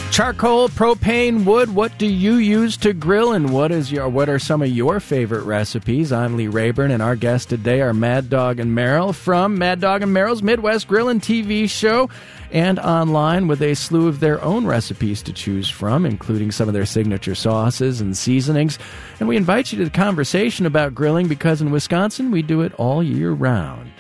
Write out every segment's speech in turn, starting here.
Charcoal, propane, wood, what do you use to grill, and what are some of your favorite recipes? I'm Lee Rayburn, and our guests today are Mad Dog and Merrill from Mad Dog and Merrill's Midwest Grillin' TV show, and online with a slew of their own recipes to choose from, including some of their signature sauces and seasonings. And we invite you to the conversation about grilling because in Wisconsin we do it all year round.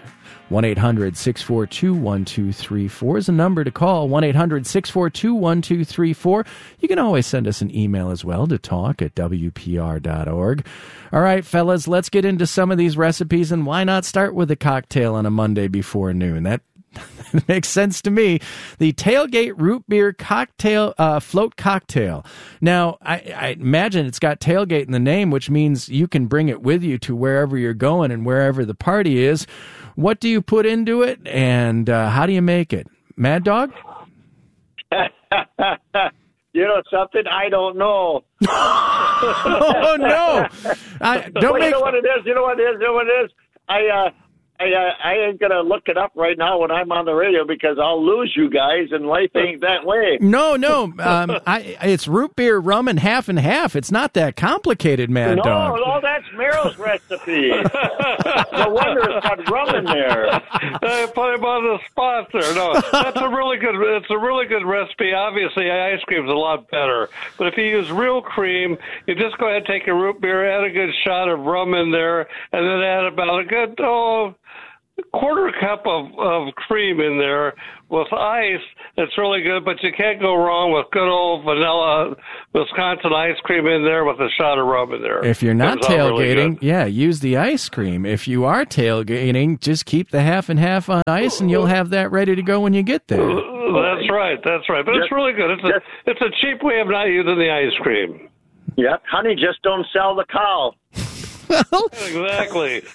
1-800-642-1234 is a number to call, 1-800-642-1234. You can always send us an email as well to talk@wpr.org. All right, fellas, let's get into some of these recipes, and why not start with a cocktail on a Monday before noon? That makes sense to me. The Tailgate Root Beer Cocktail Float Cocktail. Now, I imagine it's got tailgate in the name, which means you can bring it with you to wherever you're going and wherever the party is. What do you put into it, and how do you make it? Mad Dog? You know something? I don't know. Oh, no. You know what it is? You know what it is? I ain't going to look it up right now when I'm on the radio because I'll lose you guys, and life ain't that way. No. It's root beer, rum, and half. It's not that complicated, Mad Dog. No, that's Merrill's recipe. No wonder it's got rum in there. I put him on the spot there. No, it's a really good recipe. Obviously, ice cream's a lot better. But if you use real cream, you just go ahead and take a root beer, add a good shot of rum in there, and then add about a good, quarter cup of cream in there with ice. It's really good, but you can't go wrong with good old vanilla Wisconsin ice cream in there with a shot of rum in there. If you're not tailgating, use the ice cream. If you are tailgating, just keep the half and half on ice, and you'll have that ready to go when you get there. That's right. But it's really good. It's a cheap way of not using the ice cream. Yep, honey, just don't sell the cow. Exactly.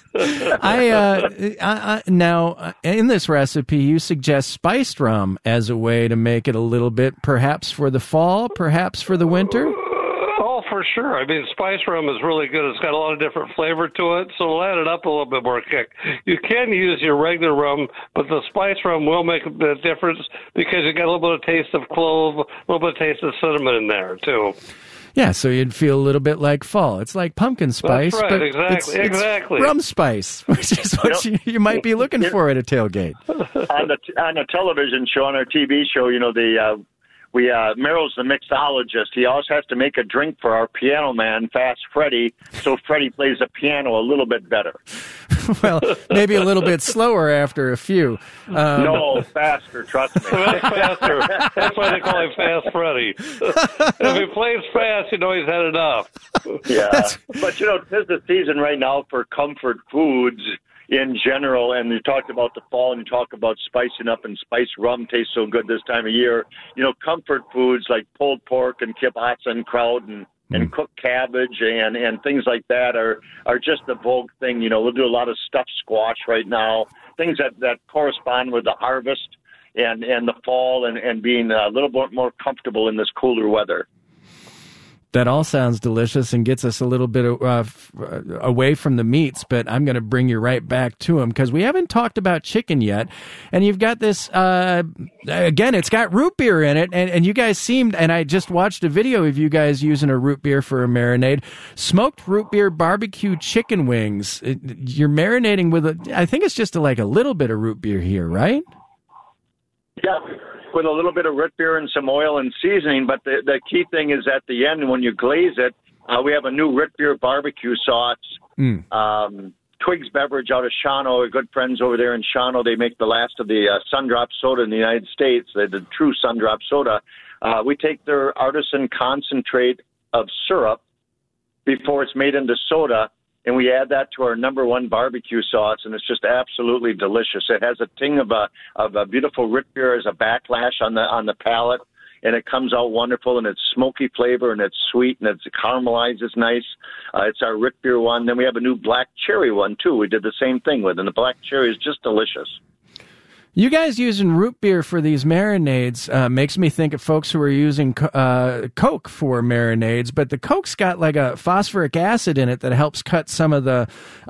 Now, in this recipe, you suggest spiced rum as a way to make it a little bit, perhaps for the fall, perhaps for the winter? Oh, for sure. I mean, spice rum is really good. It's got a lot of different flavor to it, so it'll add it up a little bit more kick. You can use your regular rum, but the spice rum will make a bit of difference because you got a little bit of taste of clove, a little bit of taste of cinnamon in there, too. Yeah, so you'd feel a little bit like fall. It's like pumpkin spice, that's right, but exactly. It's rum spice, which is what you might be looking for at a tailgate. On the television show, on our TV show, Merrill's the mixologist. He always has to make a drink for our piano man, Fast Freddy, so Freddy plays the piano a little bit better. Well, maybe a little bit slower after a few. No, faster, trust me. Faster. That's why they call him Fast Freddy. If he plays fast, he's had enough. Yeah. But, tis the season right now for comfort foods in general, and you talked about the fall, and you talk about spicing up, and spiced rum tastes so good this time of year. Comfort foods like pulled pork and kielbasa and kraut and cooked cabbage and things like that are just the vogue thing. We'll do a lot of stuffed squash right now, things that correspond with the harvest and the fall and being a little bit more comfortable in this cooler weather. That all sounds delicious and gets us a little bit away from the meats, but I'm going to bring you right back to them because we haven't talked about chicken yet. And you've got this, again, it's got root beer in it, and you guys seemed, and I just watched a video of you guys using a root beer for a marinade, smoked root beer barbecue chicken wings. You're marinating with, I think it's just like a little bit of root beer here, right? Yeah. With a little bit of root beer and some oil and seasoning, but the key thing is at the end when you glaze it, we have a new root beer barbecue sauce. Twiggs Beverage out of Shawano, good friends over there in Shawano. They make the last of the Sundrop soda in the United States, the true Sundrop soda. We take their artisan concentrate of syrup before it's made into soda, and we add that to our number one barbecue sauce, and it's just absolutely delicious. It has a ting of a beautiful root beer as a backlash on the palate, and it comes out wonderful, and it's smoky flavor, and it's sweet, and it's caramelizes nice. It's our root beer one. Then we have a new black cherry one, too. We did the same thing with, and the black cherry is just delicious. You guys using root beer for these marinades makes me think of folks who are using Coke for marinades, but the Coke's got like a phosphoric acid in it that helps cut some of the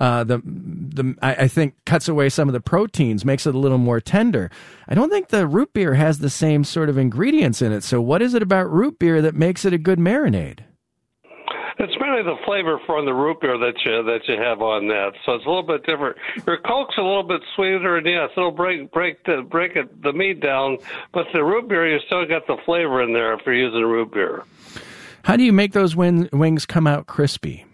I think cuts away some of the proteins, makes it a little more tender. I don't think the root beer has the same sort of ingredients in it. So what is it about root beer that makes it a good marinade? It's mainly the flavor from the root beer that you have on that, so it's a little bit different. Your Coke's a little bit sweeter, and yes, it'll break the meat down. But the root beer, you still got the flavor in there if you're using root beer. How do you make those wings come out crispy?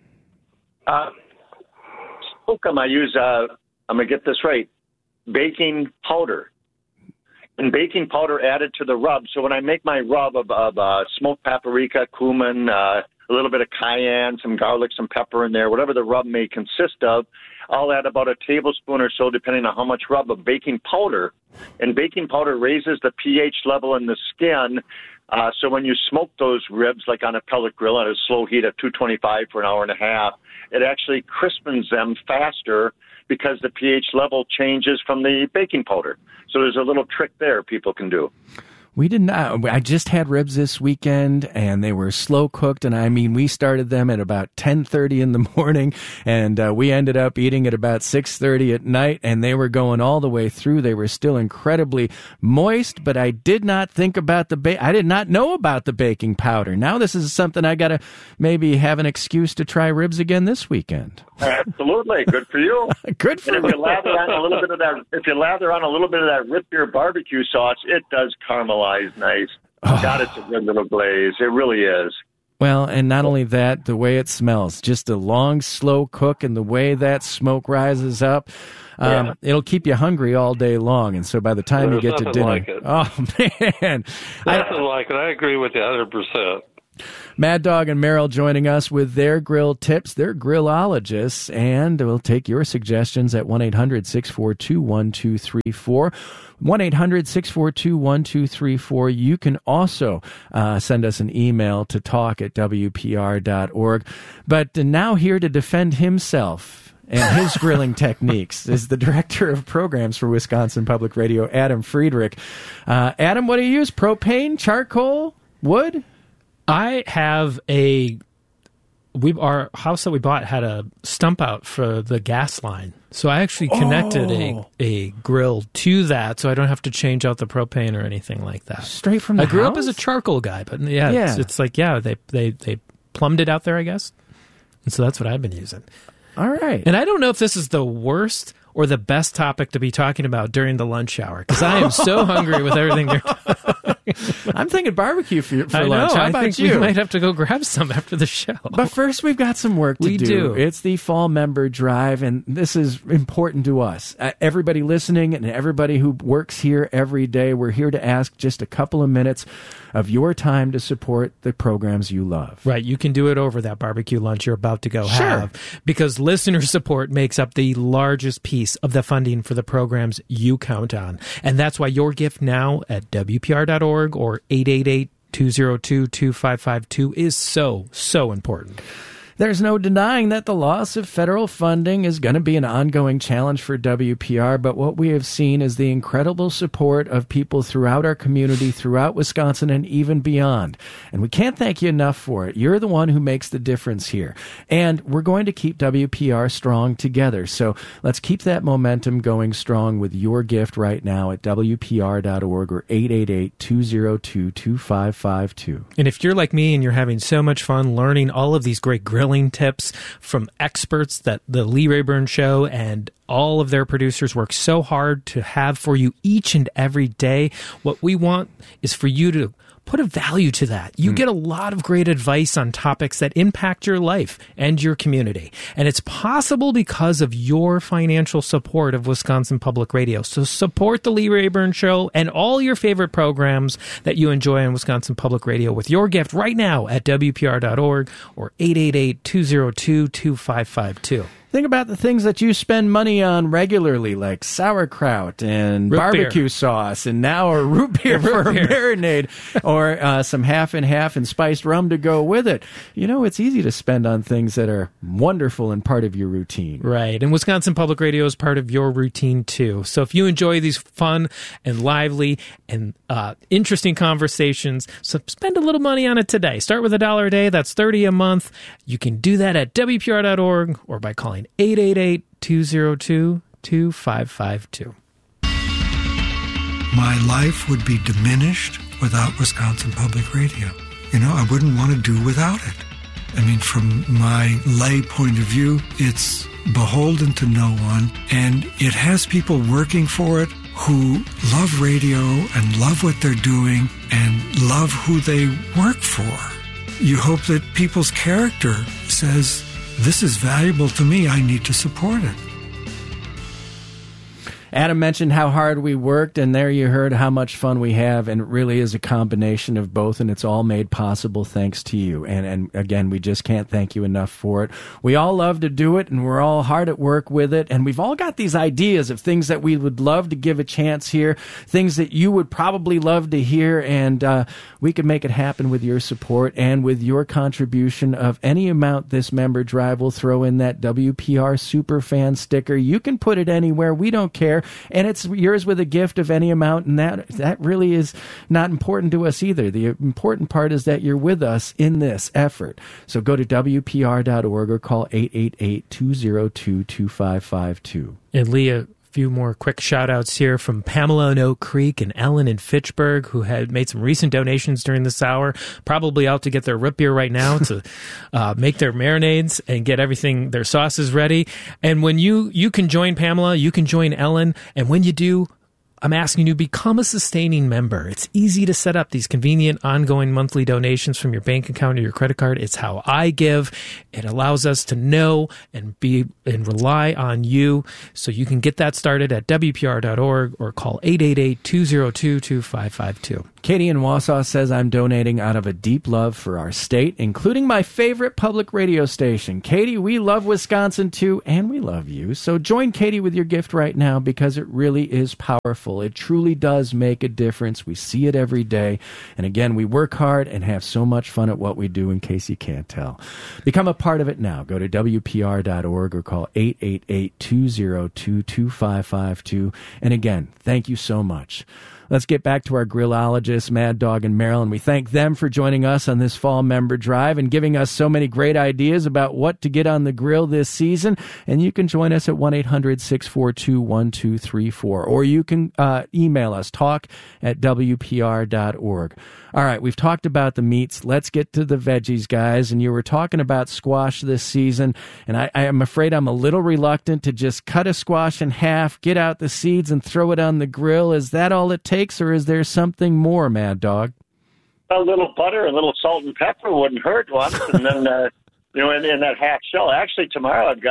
Smoke them. I use. I'm gonna get this right. Baking powder. And baking powder added to the rub. So when I make my rub of smoked paprika, cumin, a little bit of cayenne, some garlic, some pepper in there, whatever the rub may consist of, I'll add about a tablespoon or so, depending on how much rub, of baking powder. And baking powder raises the pH level in the skin. So when you smoke those ribs, like on a pellet grill at a slow heat of 225 for an hour and a half, it actually crispens them faster because the pH level changes from the baking powder. So there's a little trick there people can do. We did not. I just had ribs this weekend, and they were slow cooked. And I mean, we started them at about 10:30 in the morning, and we ended up eating at about 6:30 at night. And they were going all the way through. They were still incredibly moist, but I did not think about I did not know about the baking powder. Now this is something I got to maybe have an excuse to try ribs again this weekend. Absolutely, good for you. Good for you. If you lather on a little bit of that root beer barbecue sauce, it does caramelize nice. God, it's a good little glaze. It really is. Well, and not only that, the way it smells, just a long, slow cook, and the way that smoke rises up, it'll keep you hungry all day long. And so by the time you get to dinner, like it. Oh man, nothing like it. I agree with you 100%. Mad Dog and Merrill joining us with their grill tips. They're grillologists, and we'll take your suggestions at 1-800-642-1234. 1-800-642-1234. You can also send us an email to talk@wpr.org. But now here to defend himself and his grilling techniques is the director of programs for Wisconsin Public Radio, Adam Friedrich. Adam, what do you use? Propane, charcoal, wood? I have our house that we bought had a stump out for the gas line. So I actually connected a grill to that, so I don't have to change out the propane or anything like that. Straight from the house? I grew up as a charcoal guy, but yeah. It's like, they plumbed it out there, I guess. And so that's what I've been using. All right. And I don't know if this is the worst or the best topic to be talking about during the lunch hour, because I am so hungry with everything they're I'm thinking barbecue for lunch. How about I think you? We might have to go grab some after the show. But first, we've got some work to do. It's the Fall Member Drive, and this is important to us. Everybody listening and everybody who works here every day, we're here to ask just a couple of minutes of your time to support the programs you love. Right. You can do it over that barbecue lunch you're about to go have, because listener support makes up the largest piece of the funding for the programs you count on. And that's why your gift now at WPR.org or 888-202-2552 is so important. There's no denying that the loss of federal funding is going to be an ongoing challenge for WPR, but what we have seen is the incredible support of people throughout our community, throughout Wisconsin, and even beyond. And we can't thank you enough for it. You're the one who makes the difference here. And we're going to keep WPR strong together. So let's keep that momentum going strong with your gift right now at WPR.org or 888-202-2552. And if you're like me and you're having so much fun learning all of these great grilling tips from experts that the Lee Rayburn Show and all of their producers work so hard to have for you each and every day, what we want is for you to put a value to that. You get a lot of great advice on topics that impact your life and your community. And it's possible because of your financial support of Wisconsin Public Radio. So support the Lee Rayburn Show and all your favorite programs that you enjoy on Wisconsin Public Radio with your gift right now at WPR.org or 888-202-2552. Think about the things that you spend money on regularly, like sauerkraut and root barbecue beer. sauce, and now a root beer for a marinade, or some half and half and spiced rum to go with it. You know, it's easy to spend on things that are wonderful and part of your routine. Right. And Wisconsin Public Radio is part of your routine, too. So if you enjoy these fun and lively and interesting conversations, so spend a little money on it today. Start with $1 a day. That's $30 a month. You can do that at WPR.org or by calling 888-202-2552. My life would be diminished without Wisconsin Public Radio. You know, I wouldn't want to do without it. I mean, from my lay point of view, it's beholden to no one, and it has people working for it who love radio and love what they're doing and love who they work for. You hope that people's character says, this is valuable to me, I need to support it. Adam mentioned how hard we worked, and there you heard how much fun we have, and it really is a combination of both, and it's all made possible thanks to you. And again, we just can't thank you enough for it. We all love to do it, and we're all hard at work with it, and we've all got these ideas of things that we would love to give a chance here, things that you would probably love to hear, and we could make it happen with your support and with your contribution of any amount this member drive will throw in that WPR Superfan sticker. You can put it anywhere. We don't care. And it's yours with a gift of any amount, and that really is not important to us either. The important part is that you're with us in this effort. So go to WPR.org or call 888-202-2552. And Leah, few more quick shout-outs here from Pamela in Oak Creek and Ellen in Fitchburg, who had made some recent donations during this hour, probably out to get their root beer right now to make their marinades and get everything, their sauces ready. And when you can join Pamela, you can join Ellen, and when you do, I'm asking you to become a sustaining member. It's easy to set up these convenient, ongoing monthly donations from your bank account or your credit card. It's how I give. It allows us to know and rely on you. So you can get that started at WPR.org or call 888-202-2552. Katie in Wausau says, I'm donating out of a deep love for our state, including my favorite public radio station. Katie, we love Wisconsin too, and we love you. So join Katie with your gift right now, because it really is powerful. It truly does make a difference. We see it every day. And again, we work hard and have so much fun at what we do, in case you can't tell. Become a part of it now. Go to WPR.org or call 888-202-2552. And again, thank you so much. Let's get back to our grillologists, Mad Dog and Marilyn. We thank them for joining us on this fall member drive and giving us so many great ideas about what to get on the grill this season. And you can join us at 1-800-642-1234. Or you can email us, talk@WPR.org. All right, we've talked about the meats. Let's get to the veggies, guys. And you were talking about squash this season, and I am afraid I'm a little reluctant to just cut a squash in half, get out the seeds, and throw it on the grill. Is that all it takes, or is there something more, Mad Dog? A little butter, a little salt and pepper wouldn't hurt once, and then in that half shell. Actually, tomorrow I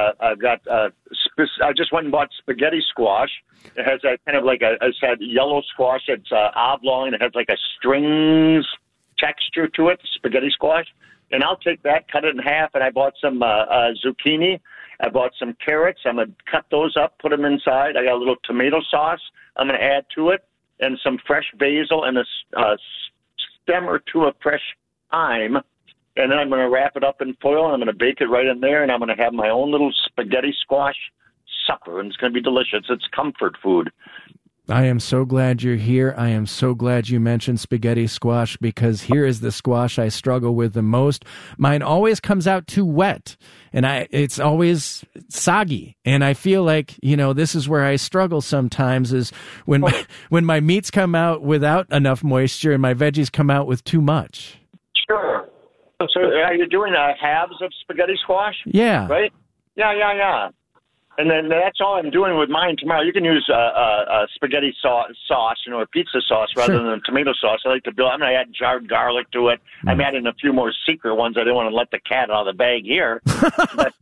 just went and bought spaghetti squash. It has a kind of like a yellow squash. It's oblong and it has like a strings texture to it, spaghetti squash. And I'll take that, cut it in half, and I bought some zucchini. I bought some carrots. I'm going to cut those up, put them inside. I got a little tomato sauce I'm going to add to it, and some fresh basil and a stem or two of fresh thyme. And then I'm going to wrap it up in foil, and I'm going to bake it right in there, and I'm going to have my own little spaghetti squash supper, and it's going to be delicious. It's comfort food. I am so glad you're here. I am so glad you mentioned spaghetti squash, because here is the squash I struggle with the most. Mine always comes out too wet, and it's always soggy. And I feel like, this is where I struggle sometimes, is when my meats come out without enough moisture and my veggies come out with too much. Sure. So are you doing halves of spaghetti squash? Yeah. Right? Yeah. And then that's all I'm doing with mine tomorrow. You can use spaghetti sauce, or pizza sauce rather than tomato sauce. I like to build. I'm going to add jarred garlic to it. I'm adding a few more secret ones. I didn't want to let the cat out of the bag here. But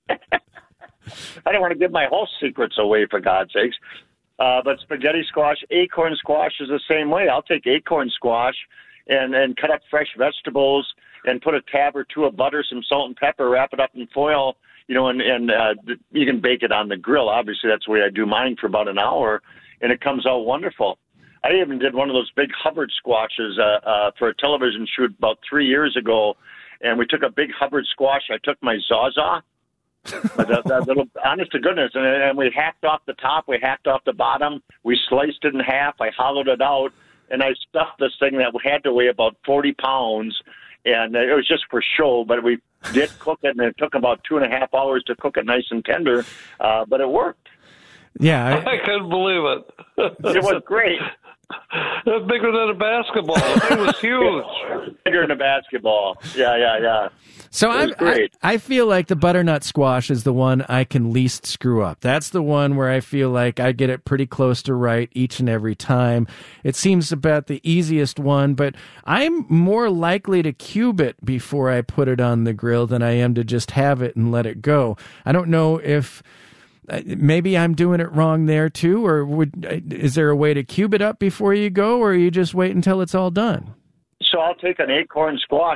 I don't want to give my whole secrets away, for God's sakes. But spaghetti squash, acorn squash is the same way. I'll take acorn squash and cut up fresh vegetables and put a tab or two of butter, some salt and pepper, wrap it up in foil, and you can bake it on the grill. Obviously, that's the way I do mine for about an hour, and it comes out wonderful. I even did one of those big Hubbard squashes for a television shoot about 3 years ago, and we took a big Hubbard squash. I took my Zaza, that little, honest to goodness, and we hacked off the top, we hacked off the bottom, we sliced it in half, I hollowed it out, and I stuffed this thing that had to weigh about 40 pounds, and it was just for show, but we did cook it, and it took about 2.5 hours to cook it nice and tender, but it worked. Yeah. I couldn't believe it. It was great. It was bigger than a basketball. It was huge. Bigger than a basketball. Yeah. So I feel like the butternut squash is the one I can least screw up. That's the one where I feel like I get it pretty close to right each and every time. It seems about the easiest one, but I'm more likely to cube it before I put it on the grill than I am to just have it and let it go. I don't know if maybe I'm doing it wrong there too, or is there a way to cube it up before you go, or you just wait until it's all done? So I'll take an acorn squash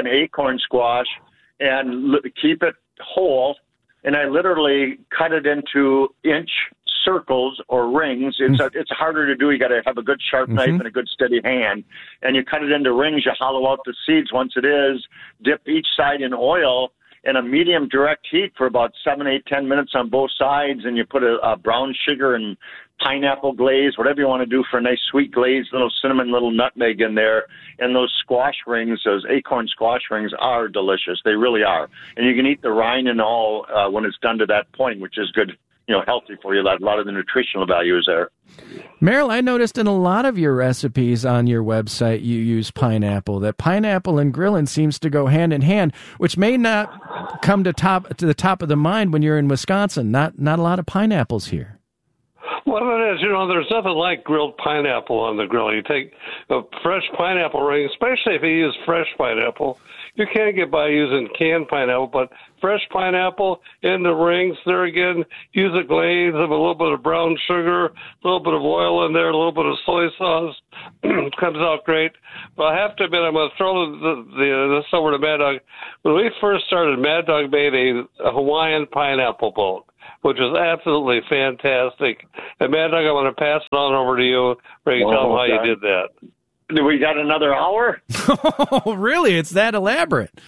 and keep it whole, and I literally cut it into inch circles or rings. It's harder to do. You got to have a good sharp knife and a good steady hand, and you cut it into rings. You hollow out the seeds once it is, dip each side in oil in a medium direct heat for about 7, 8, 10 minutes on both sides, and you put a brown sugar and pineapple glaze, whatever you want to do for a nice sweet glaze, little cinnamon, little nutmeg in there. And those squash rings, those acorn squash rings, are delicious. They really are. And you can eat the rind and all when it's done to that point, which is good, healthy for you. A lot of the nutritional value is there. Merrill, I noticed in a lot of your recipes on your website you use pineapple. That pineapple and grilling seems to go hand in hand, which may not come to the top of the mind when you're in Wisconsin. Not a lot of pineapples here. Well, it is. There's nothing like grilled pineapple on the grill. You take a fresh pineapple ring, especially if you use fresh pineapple. You can't get by using canned pineapple, but fresh pineapple in the rings, there again, use a glaze of a little bit of brown sugar, a little bit of oil in there, a little bit of soy sauce. Comes out great. But I have to admit, I'm going to throw this over to Mad Dog. When we first started, Mad Dog made a Hawaiian pineapple boat, which is absolutely fantastic. And Mad Dog, I want to pass it on over to you where you can tell them how you did that. We got another hour? Oh, really? It's that elaborate?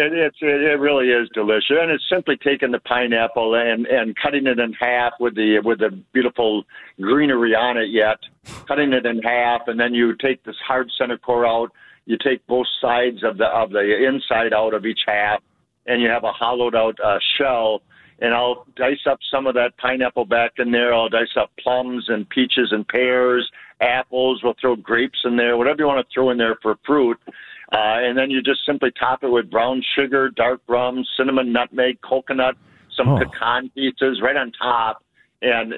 It really is delicious, and it's simply taking the pineapple and cutting it in half with the beautiful greenery on it yet, cutting it in half, and then you take this hard center core out. You take both sides of the inside out of each half, and you have a hollowed out shell. And I'll dice up some of that pineapple back in there. I'll dice up plums and peaches and pears, apples. We'll throw grapes in there, whatever you want to throw in there for fruit. And then you just simply top it with brown sugar, dark rum, cinnamon, nutmeg, coconut, some pecan pieces right on top. And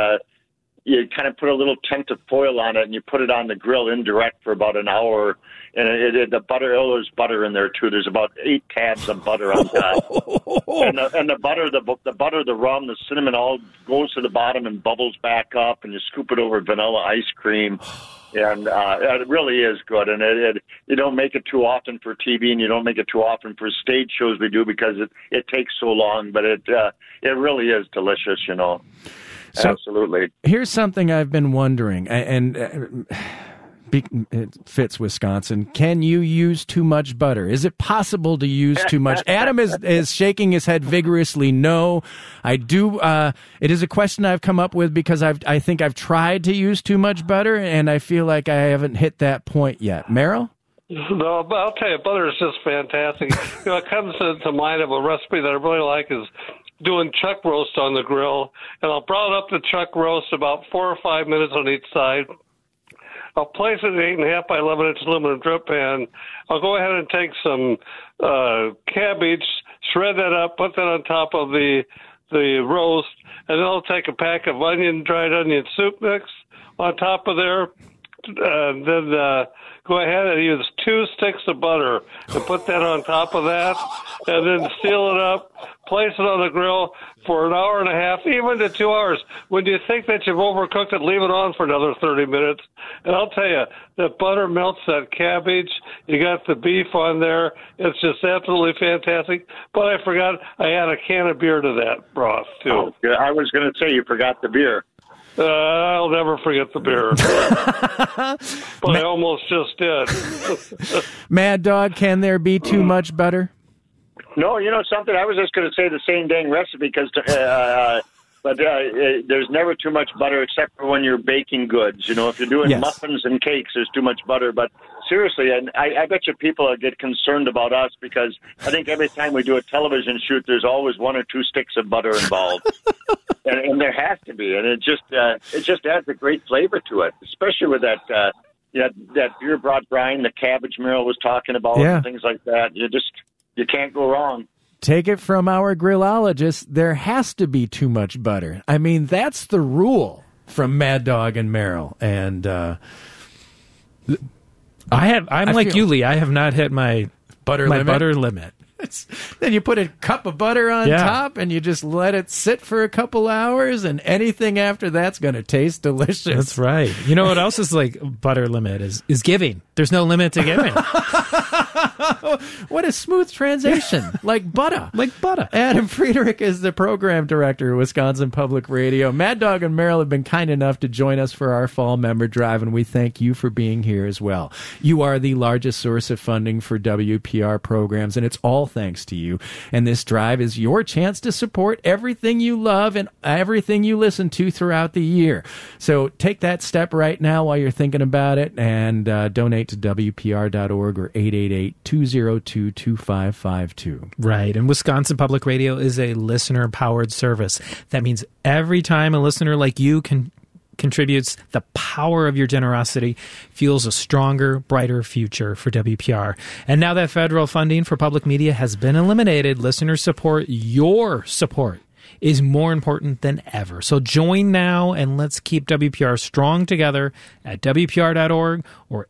you kind of put a little tent of foil on it, and you put it on the grill indirect for about an hour. And the butter, there's butter in there too. There's about 8 tabs of butter on top. and the butter, the rum, the cinnamon all goes to the bottom and bubbles back up, and you scoop it over vanilla ice cream. And it really is good. And you don't make it too often for TV, and you don't make it too often for stage shows we do because it takes so long. But it really is delicious, So, absolutely. Here's something I've been wondering, and it fits Wisconsin. Can you use too much butter? Is it possible to use too much? Adam is shaking his head vigorously. No, I do. It is a question I've come up with because I think I've tried to use too much butter, and I feel like I haven't hit that point yet. Merrill? No, but I'll tell you, butter is just fantastic. It comes to mind of a recipe that I really like is doing chuck roast on the grill, and I'll brown up the chuck roast about 4 or 5 minutes on each side. I'll place it in an 8.5 by 11 inch aluminum drip pan. I'll go ahead and take some cabbage, shred that up, put that on top of the roast, and then I'll take a pack of dried onion soup mix on top of there. then go ahead and use 2 sticks of butter and put that on top of that, and then seal it up, place it on the grill for an hour and a half, even to 2 hours. When you think that you've overcooked it, leave it on for another 30 minutes. And I'll tell you, that butter melts that cabbage. You got the beef on there. It's just absolutely fantastic. But I forgot I had a can of beer to that broth, too. Oh, yeah, I was going to say you forgot the beer. I'll never forget the beer. But I almost just did. Mad Dog, can there be too much butter? No, you know something? I was just going to say the same dang recipe because, there's never too much butter except for when you're baking goods. You know, if you're doing muffins and cakes, there's too much butter. But seriously, and I bet you people get concerned about us because I think every time we do a television shoot, there's always 1 or 2 sticks of butter involved. And there has to be. And it just adds a great flavor to it, especially with that beer broth brine, the cabbage Merrill was talking about, and things like that. You can't go wrong. Take it from our grillologist, there has to be too much butter. I mean, that's the rule from Mad Dog and Merrill. And I'm like you, Lee. I have not hit my butter limit. Then you put a cup of butter on top and you just let it sit for a couple hours, and anything after that's going to taste delicious. That's right. You know what else is like butter limit is giving. There's no limit to giving. What a smooth transition. Like butter. Like butter. Adam Friedrich is the program director of Wisconsin Public Radio. Mad Dog and Merrill have been kind enough to join us for our fall member drive, and we thank you for being here as well. You are the largest source of funding for WPR programs, and it's all thanks to you. And this drive is your chance to support everything you love and everything you listen to throughout the year. So take that step right now while you're thinking about it, and donate to WPR.org or 888-202-2552. Right. And Wisconsin Public Radio is a listener-powered service. That means every time a listener like you contributes, the power of your generosity fuels a stronger, brighter future for WPR. And now that federal funding for public media has been eliminated, listener support, your support, is more important than ever. So join now and let's keep WPR strong together at WPR.org or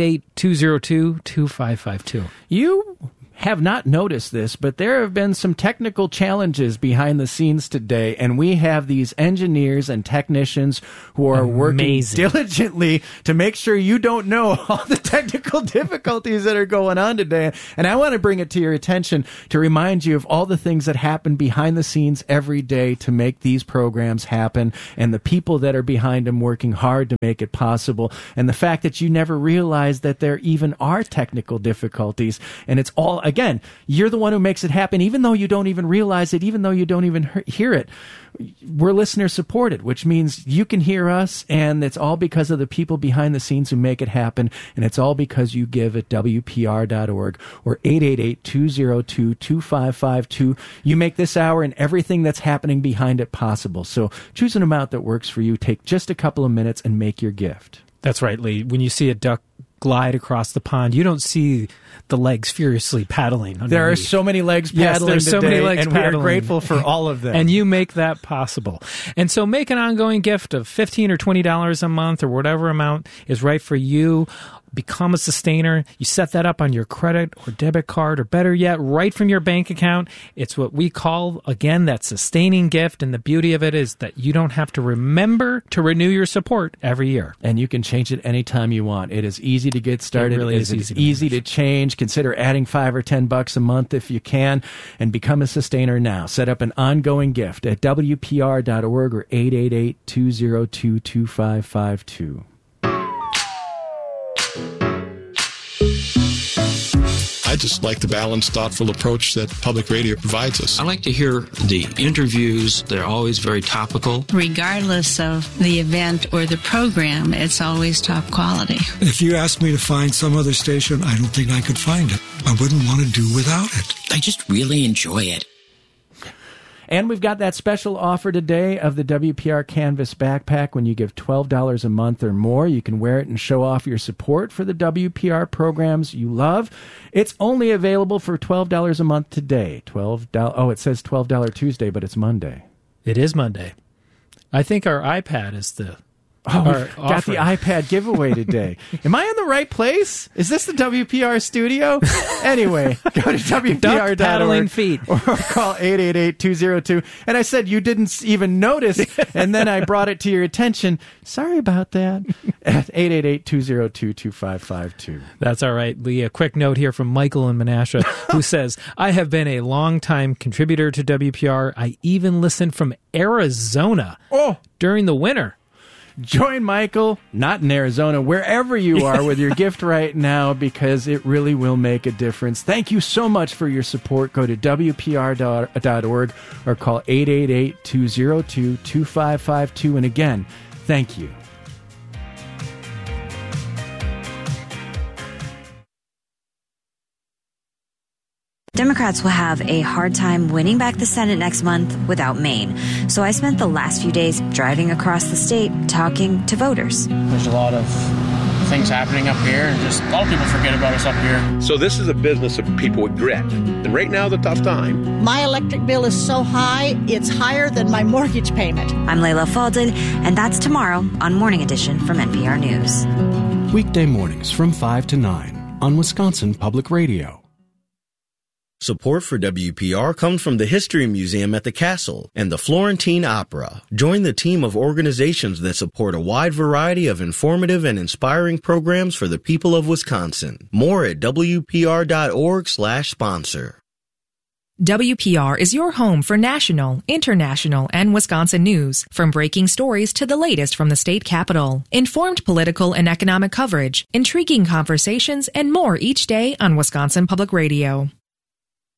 888-202-2552. You have not noticed this, but there have been some technical challenges behind the scenes today, and we have these engineers and technicians who are working diligently to make sure you don't know all the technical difficulties that are going on today. And I want to bring it to your attention to remind you of all the things that happen behind the scenes every day to make these programs happen, and the people that are behind them working hard to make it possible, and the fact that you never realized that there even are technical difficulties, and it's all, again, you're the one who makes it happen, even though you don't even realize it, even though you don't even hear it. We're listener supported, which means you can hear us, and it's all because of the people behind the scenes who make it happen, and it's all because you give at WPR.org or 888-202-2552. You make this hour and everything that's happening behind it possible. So choose an amount that works for you. Take just a couple of minutes and make your gift. That's right, Lee. When you see a duck glide across the pond, you don't see the legs furiously paddling underneath. There are so many legs paddling there's so today, many legs and paddling. we are grateful for all of them. And you make that possible. And so make an ongoing gift of $15 or $20 a month or whatever amount is right for you. Become a sustainer. You set that up on your credit or debit card, or better yet, right from your bank account. It's what we call, again, that sustaining gift. And the beauty of it is that you don't have to remember to renew your support every year. And you can change it anytime you want. It is easy to get started. It really is easy to change. Consider adding $5 or $10 a month if you can, and become a sustainer now. Set up an ongoing gift at WPR.org or 888-202-2552. I just like the balanced, thoughtful approach that public radio provides us. I like to hear the interviews. They're always very topical. Regardless of the event or the program, it's always top quality. If you asked me to find some other station, I don't think I could find it. I wouldn't want to do without it. I just really enjoy it. And we've got that special offer today of the WPR Canvas Backpack. When you give $12 a month or more, you can wear it and show off your support for the WPR programs you love. It's only available for $12 a month today. Oh, it says $12 Tuesday, but it's Monday. It is Monday. I think our iPad is the Got the iPad giveaway today. Am I in the right place? Is this the WPR studio? Anyway, go to WPR.org paddling feet. or call 888-202. And I said you didn't even notice, and then I brought it to your attention. Sorry about that. At 888-202-2552. That's all right, Lee. A quick note here from Michael in Menasha, who says, I have been a longtime contributor to WPR. I even listened from Arizona during the winter. Join Michael, not in Arizona, wherever you are with your gift right now, because it really will make a difference. Thank you so much for your support. Go to WPR.org or call 888-202-2552. And again, thank you. Democrats will have a hard time winning back the Senate next month without Maine. So I spent the last few days driving across the state talking to voters. There's a lot of things happening up here, and just a lot of people forget about us up here. So this is a business of people with grit. And right now is a tough time. My electric bill is so high, it's higher than my mortgage payment. I'm Layla Faldin, and that's tomorrow on Morning Edition from NPR News. Weekday mornings from 5 to 9 on Wisconsin Public Radio. Support for WPR comes from the History Museum at the Castle and the Florentine Opera. Join the team of organizations that support a wide variety of informative and inspiring programs for the people of Wisconsin. More at WPR.org/sponsor. WPR is your home for national, international, and Wisconsin news, from breaking stories to the latest from the state capitol. Informed political and economic coverage, intriguing conversations, and more each day on Wisconsin Public Radio.